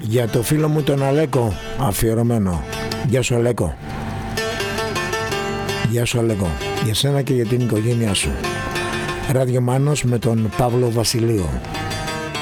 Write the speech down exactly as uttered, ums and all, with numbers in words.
Για το φίλο μου τον Αλέκο αφιερωμένο. Γεια σου Αλέκο. Γεια σου Αλέκο. Για σένα και για την οικογένειά σου. Ράδιο Μάνος με τον Παύλο Βασιλείο.